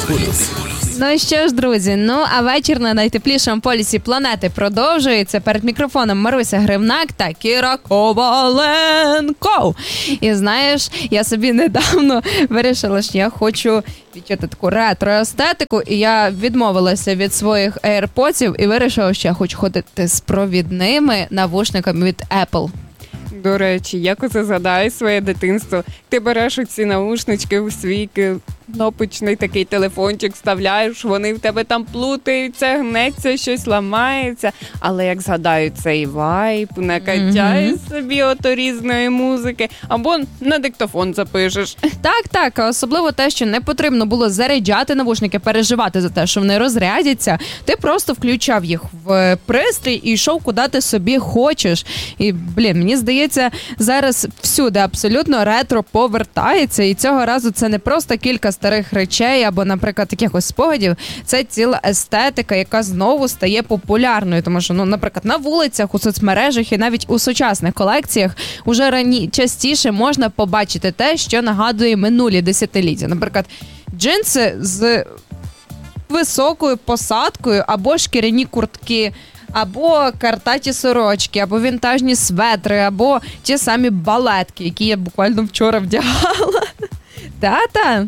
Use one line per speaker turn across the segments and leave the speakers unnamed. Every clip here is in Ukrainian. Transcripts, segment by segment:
Ну що ж, друзі, а вечір на найтеплішому полюсі планети продовжується. Перед мікрофоном Маруся Гривнак та Кіра Коваленко. І знаєш, я собі недавно вирішила, що я хочу відчути таку ретро-естетику, і я відмовилася від своїх AirPods'ів і вирішила, що я хочу ходити з провідними навушниками від Apple.
До речі, як оце згадаю своє дитинство. Ти береш оці наушнички у свій кнопочний такий телефончик, вставляєш, вони в тебе там плутаються, гнеться, щось ламається. Але як згадаю цей вайб, накачаєш собі ото різної музики, або на диктофон запишеш.
Так, особливо те, що не потрібно було заряджати навушники, переживати за те, що вони розрядяться. Ти просто включав їх в пристрій і йшов куди ти собі хочеш. І, мені здається, зараз всюди абсолютно ретро повертається, і цього разу це не просто кілька старих речей або, наприклад, якихось спогадів, це ціла естетика, яка знову стає популярною, тому що, наприклад, на вулицях, у соцмережах і навіть у сучасних колекціях уже частіше можна побачити те, що нагадує минулі десятиліття. Наприклад, джинси з високою посадкою або шкіряні куртки, або картаті сорочки, або вінтажні светри, або ті самі балетки, які я буквально вчора вдягала. Та-та.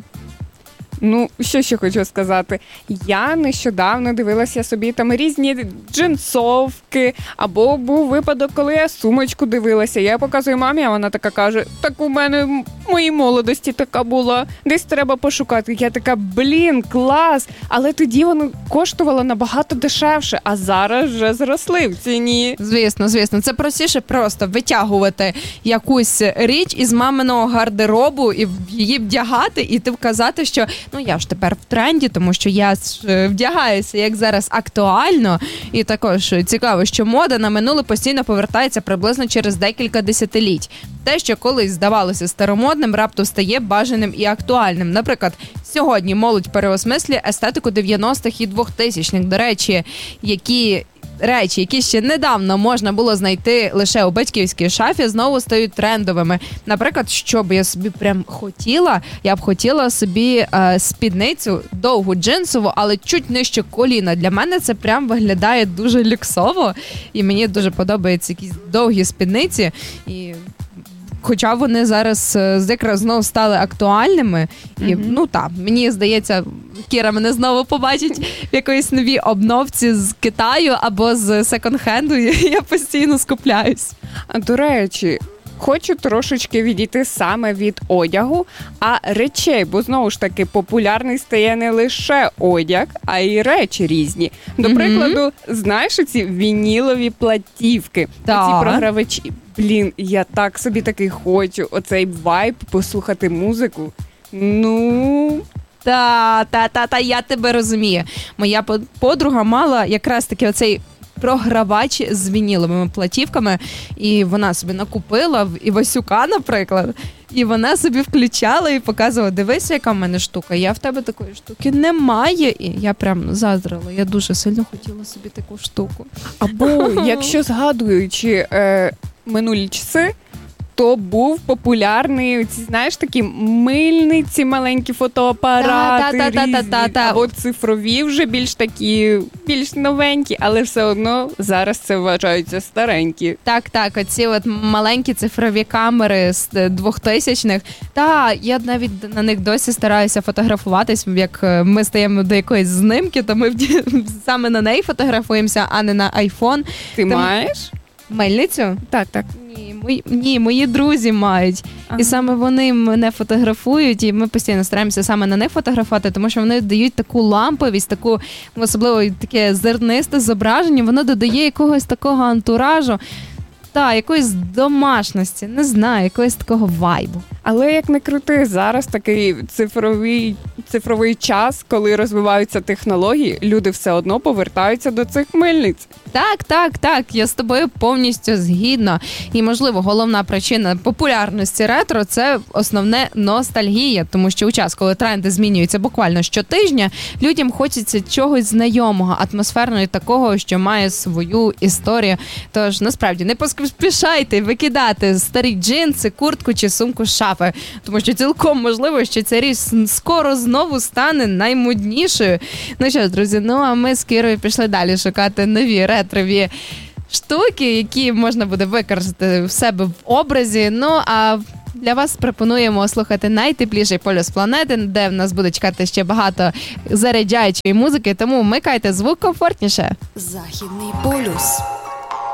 Що ще хочу сказати. Я нещодавно дивилася собі там різні джинсовки, або був випадок, коли я сумочку дивилася. Я показую мамі, а вона така каже, так у мене в моїй молодості така була, десь треба пошукати. Я така, клас, але тоді воно коштувало набагато дешевше, а зараз вже зросли в ціні.
Звісно, це простіше просто витягувати якусь річ із маминого гардеробу і її вдягати, і ти вказати, що я ж тепер в тренді, тому що я вдягаюся, як зараз актуально. І також цікаво, що мода на минуле постійно повертається приблизно через декілька десятиліть. Те, що колись здавалося старомодним, раптом стає бажаним і актуальним. Наприклад, сьогодні молодь переосмислює естетику 90-х і 2000-х. До речі, речі, які ще недавно можна було знайти лише у батьківській шафі, знову стають трендовими. Наприклад, що б я собі прям хотіла, я б хотіла собі спідницю довгу джинсову, але чуть нижче коліна. Для мене це прям виглядає дуже люксово, і мені дуже подобаються якісь довгі спідниці. І хоча вони зараз якраз знову стали актуальними. І, мені здається, Кіра мене знову побачить в якоїсь новій обновці з Китаю або з секонд-хенду. Я постійно скупляюсь.
А, до речі, хочу трошечки відійти саме від одягу, а речей, бо знову ж таки популярний стає не лише одяг, а й речі різні. До прикладу, знаєш ці вінілові платівки, ці програвачі. Я так собі таки хочу оцей вайб послухати музику.
Я тебе розумію. Моя подруга мала якраз таки оцей програвач з вініловими платівками, і вона собі накупила в Івасюка, наприклад, і вона собі включала і показувала, дивись, яка в мене штука, я в тебе такої штуки немає, і я прям заздрила, я дуже сильно хотіла собі таку штуку.
Або, якщо згадуючи минулі часи, то був популярний, знаєш, такі мильниці, маленькі фотоапарати різні, або цифрові вже більш новенькі, але все одно зараз це вважаються старенькі.
Так, оці от маленькі цифрові камери з 2000-х. Я навіть на них досі стараюся фотографуватись, як ми стаємо до якоїсь знимки, то ми саме на неї фотографуємося, а не на айфон.
Ти маєш?
Мельницю?
Так.
Ні, мої друзі мають. Ага. І саме вони мене фотографують, і ми постійно стараємося саме на них фотографувати, тому що вони дають таку ламповість, таку, особливо таке зернисте зображення, воно додає якогось такого антуражу. Якоїсь домашності, не знаю, якогось такого вайбу.
Але як не крути, зараз такий цифровий час, коли розвиваються технології, люди все одно повертаються до цих мильниць.
Так, я з тобою повністю згідна. І, можливо, головна причина популярності ретро – це основне ностальгія, тому що у час, коли тренди змінюються буквально щотижня, людям хочеться чогось знайомого, атмосферного і такого, що має свою історію. Тож, насправді, не поспішайте викидати старі джинси, куртку чи сумку з шафи, тому що цілком можливо, що ця річ скоро знову знову стане наймоднішою. Ну що ж, друзі, ну а ми з Кірою пішли далі шукати нові ретрові штуки, які можна буде використати в себе в образі. Ну, а для вас пропонуємо слухати найтепліший полюс планети, де в нас буде чекати ще багато заряджаючої музики, тому вмикайте звук комфортніше.
Західний полюс.